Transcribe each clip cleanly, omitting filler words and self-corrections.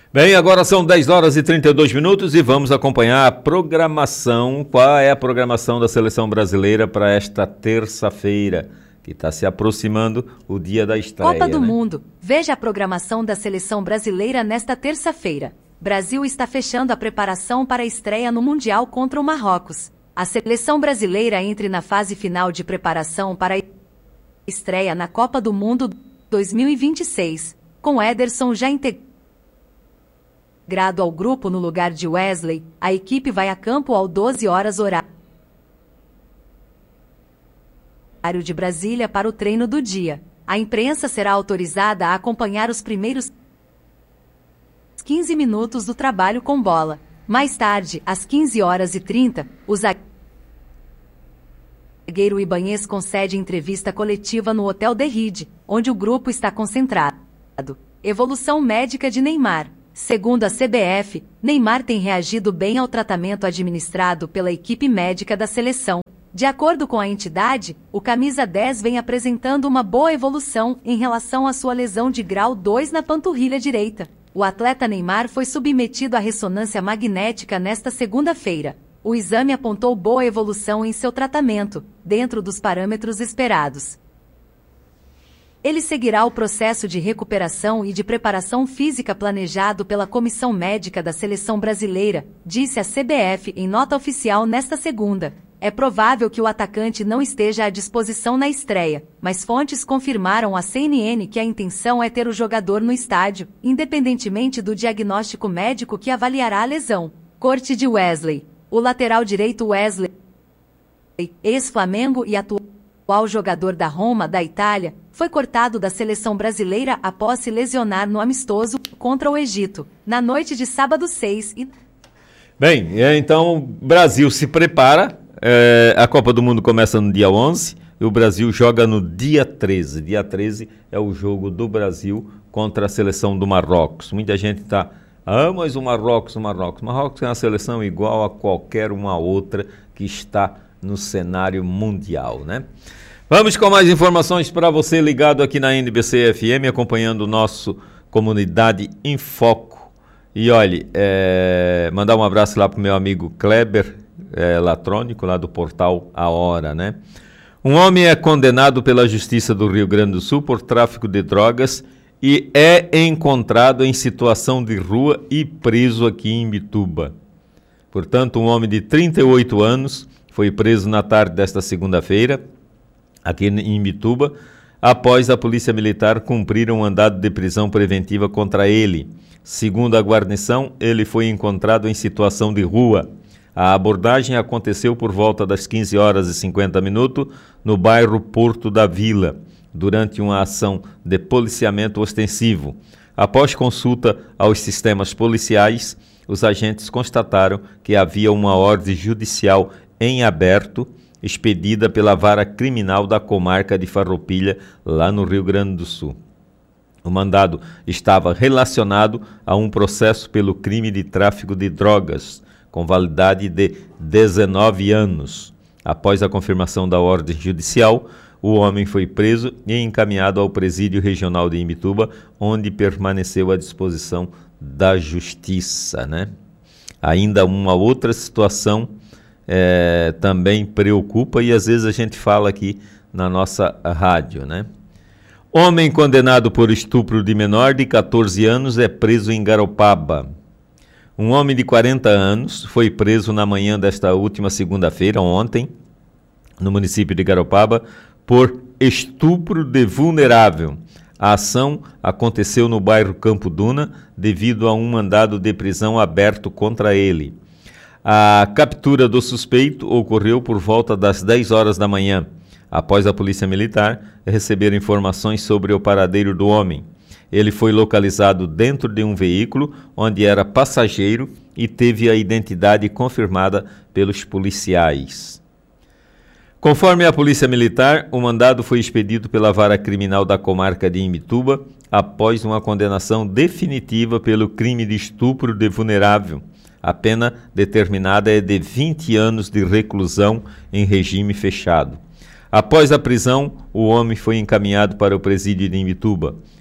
Bem, agora são 10 horas e 32 minutos e vamos acompanhar a programação. Qual é a programação da Seleção Brasileira para esta terça-feira, que está se aproximando o dia da estreia, Copa do né? Mundo. Veja a programação da Seleção Brasileira nesta terça-feira. Brasil está fechando a preparação para a estreia no Mundial contra o Marrocos. A Seleção Brasileira entra na fase final de preparação para a estreia na Copa do Mundo 2026, com Ederson já integrado ao grupo no lugar de Wesley. A equipe vai a campo às 12 horas horário de Brasília para o treino do dia. A imprensa será autorizada a acompanhar os primeiros 15 minutos do trabalho com bola. Mais tarde, às 15h30, o zagueiro Ibanez concede entrevista coletiva no Hotel The Reed, onde o grupo está concentrado. Evolução médica de Neymar. Segundo a CBF, Neymar tem reagido bem ao tratamento administrado pela equipe médica da seleção. De acordo com a entidade, o camisa 10 vem apresentando uma boa evolução em relação à sua lesão de grau 2 na panturrilha direita. O atleta Neymar foi submetido à ressonância magnética nesta segunda-feira. O exame apontou boa evolução em seu tratamento, dentro dos parâmetros esperados. Ele seguirá o processo de recuperação e de preparação física planejado pela Comissão Médica da Seleção Brasileira, disse a CBF em nota oficial nesta segunda. É provável que o atacante não esteja à disposição na estreia, mas fontes confirmaram à CNN que a intenção é ter o jogador no estádio, independentemente do diagnóstico médico que avaliará a lesão. Corte de Wesley. O lateral direito Wesley, ex-Flamengo e atual jogador da Roma, da Itália, foi cortado da seleção brasileira após se lesionar no amistoso contra o Egito, na noite de sábado 6. Bem, então o Brasil se prepara. A Copa do Mundo começa no dia 11 e o Brasil joga no dia 13. Dia 13 é o jogo do Brasil contra a seleção do Marrocos. Muita gente está... mas o Marrocos... O Marrocos é uma seleção igual a qualquer uma outra que está no cenário mundial, né? Vamos com mais informações para você ligado aqui na NBC FM, acompanhando o nosso Comunidade em Foco. E olha, mandar um abraço lá para o meu amigo Kleber, Latrônico, lá do portal A Hora, né? Um homem é condenado pela Justiça do Rio Grande do Sul por tráfico de drogas e é encontrado em situação de rua e preso aqui em Imbituba. Portanto, um homem de 38 anos foi preso na tarde desta segunda-feira, aqui em Imbituba, após a Polícia Militar cumprir um mandado de prisão preventiva contra ele. Segundo a guarnição, ele foi encontrado em situação de rua. A abordagem aconteceu por volta das 15h50 no bairro Porto da Vila, durante uma ação de policiamento ostensivo. Após consulta aos sistemas policiais, os agentes constataram que havia uma ordem judicial em aberto, expedida pela Vara Criminal da Comarca de Farroupilha, lá no Rio Grande do Sul. O mandado estava relacionado a um processo pelo crime de tráfico de drogas, com validade de 19 anos. Após a confirmação da ordem judicial, o homem foi preso e encaminhado ao Presídio Regional de Imbituba, onde permaneceu à disposição da Justiça, né? Ainda uma outra situação também preocupa e às vezes a gente fala aqui na nossa rádio, né? Homem condenado por estupro de menor de 14 anos é preso em Garopaba. Um homem de 40 anos foi preso na manhã desta última segunda-feira, ontem, no município de Garopaba, por estupro de vulnerável. A ação aconteceu no bairro Campo Duna, devido a um mandado de prisão aberto contra ele. A captura do suspeito ocorreu por volta das 10 horas da manhã, após a Polícia Militar receber informações sobre o paradeiro do homem. Ele foi localizado dentro de um veículo onde era passageiro e teve a identidade confirmada pelos policiais. Conforme a Polícia Militar, o mandado foi expedido pela Vara Criminal da Comarca de Imbituba após uma condenação definitiva pelo crime de estupro de vulnerável. A pena determinada é de 20 anos de reclusão em regime fechado. Após a prisão, o homem foi encaminhado para o presídio de Imbituba.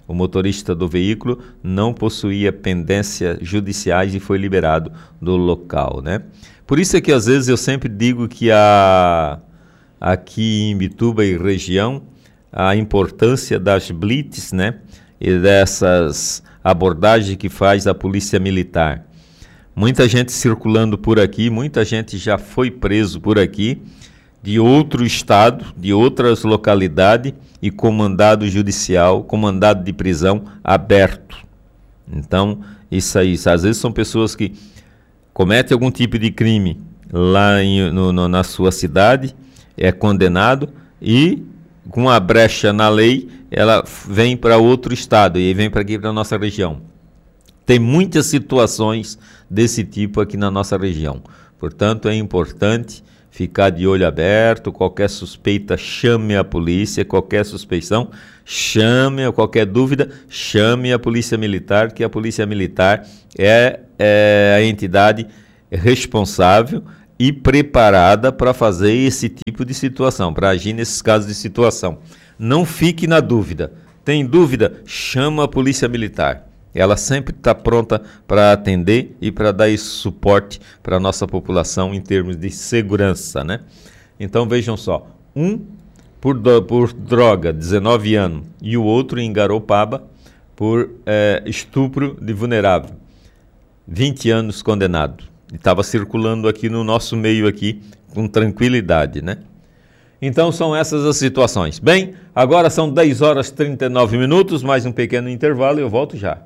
O motorista do veículo não possuía pendências judiciais e foi liberado do local, né? Por isso é que às vezes eu sempre digo que aqui em Imbituba e região, a importância das blitz, né? E dessas abordagens que faz a Polícia Militar. Muita gente circulando por aqui, muita gente já foi preso por aqui, de outro estado, de outras localidades, e comandado judicial, comandado de prisão aberto. Então, isso aí, às vezes são pessoas que cometem algum tipo de crime lá na sua cidade, é condenado e com a brecha na lei, ela vem para outro estado e vem para aqui, para a nossa região. Tem muitas situações desse tipo aqui na nossa região. Portanto, é importante ficar de olho aberto. Qualquer suspeita, chame a polícia. Qualquer suspeição, chame. Qualquer dúvida, chame a Polícia Militar, que a Polícia Militar é a entidade responsável e preparada para fazer esse tipo de situação, para agir nesses casos de situação. Não fique na dúvida. Tem dúvida? Chama a Polícia Militar. Ela sempre está pronta para atender e para dar esse suporte para a nossa população em termos de segurança, né? Então vejam só, um por droga, 19 anos, e o outro em Garopaba por estupro de vulnerável, 20 anos condenado. Estava circulando aqui no nosso meio aqui com tranquilidade, né? Então são essas as situações. Bem, agora são 10 horas e 39 minutos, mais um pequeno intervalo e eu volto já.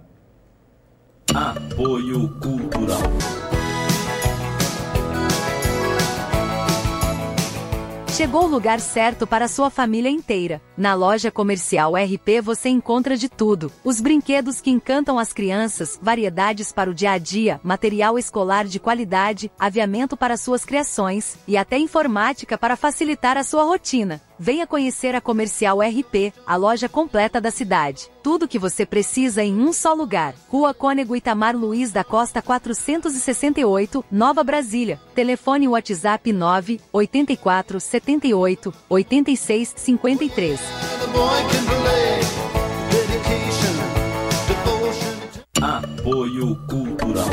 Apoio Cultural. Chegou o lugar certo para a sua família inteira. Na loja comercial RP você encontra de tudo. Os brinquedos que encantam as crianças, variedades para o dia a dia, material escolar de qualidade, aviamento para suas criações e até informática para facilitar a sua rotina. Venha conhecer a Comercial RP, a loja completa da cidade. Tudo que você precisa em um só lugar. Rua Cônego Itamar Luiz da Costa 468, Nova Brasília. Telefone WhatsApp 984 78 86 53. Apoio Cultural.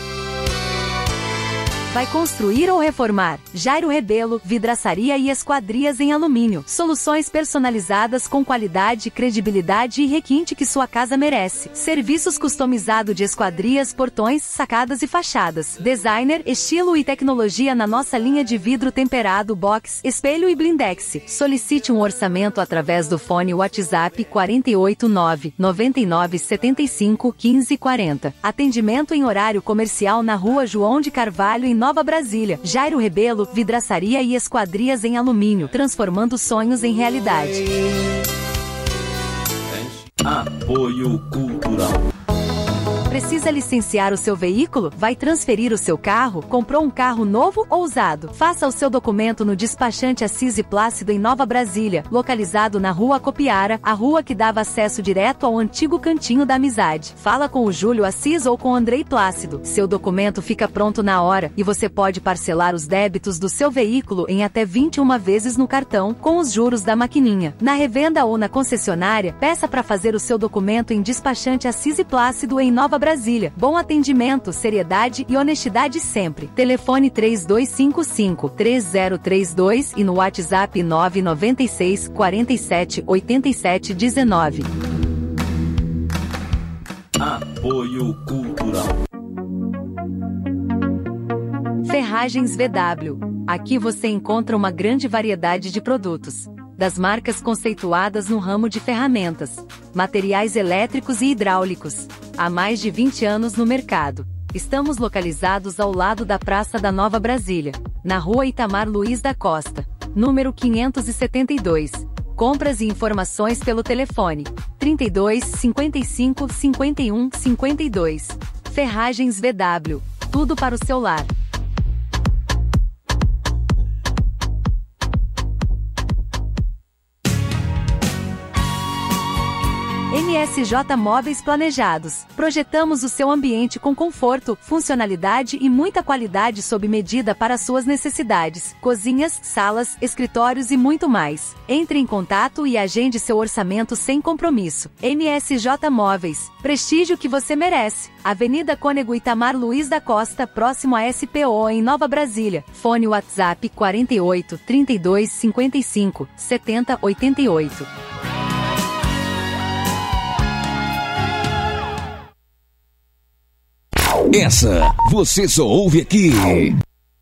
Vai construir ou reformar? Jairo Rebelo, vidraçaria e esquadrias em alumínio. Soluções personalizadas com qualidade, credibilidade e requinte que sua casa merece. Serviços customizados de esquadrias, portões, sacadas e fachadas. Designer, estilo e tecnologia na nossa linha de vidro temperado, box, espelho e blindex. Solicite um orçamento através do fone WhatsApp 489 9975 1540. Atendimento em horário comercial na Rua João de Carvalho, em Nova Brasília. Jairo Rebelo, vidraçaria e esquadrias em alumínio, transformando sonhos em realidade. Apoio Cultural. Precisa licenciar o seu veículo? Vai transferir o seu carro? Comprou um carro novo ou usado? Faça o seu documento no despachante Assis e Plácido em Nova Brasília, localizado na Rua Copiara, a rua que dava acesso direto ao antigo Cantinho da Amizade. Fala com o Júlio Assis ou com o Andrei Plácido. Seu documento fica pronto na hora e você pode parcelar os débitos do seu veículo em até 21 vezes no cartão, com os juros da maquininha. Na revenda ou na concessionária, peça para fazer o seu documento em despachante Assis e Plácido em Nova Brasília. Bom atendimento, seriedade e honestidade sempre. Telefone 3255-3032 e no WhatsApp 996 47 87 19. Apoio Cultural. Ferragens VW. Aqui você encontra uma grande variedade de produtos, das marcas conceituadas no ramo de ferramentas, materiais elétricos e hidráulicos. Há mais de 20 anos no mercado. Estamos localizados ao lado da Praça da Nova Brasília, na Rua Itamar Luiz da Costa, número 572. Compras e informações pelo telefone 32 55 51 52. Ferragens VW. Tudo para o seu lar. MSJ Móveis Planejados. Projetamos o seu ambiente com conforto, funcionalidade e muita qualidade sob medida para suas necessidades. Cozinhas, salas, escritórios e muito mais. Entre em contato e agende seu orçamento sem compromisso. MSJ Móveis. Prestígio que você merece. Avenida Cônego Itamar Luiz da Costa, próximo à SPO em Nova Brasília. Fone WhatsApp 48 32 55 70 88. Essa você só ouve aqui.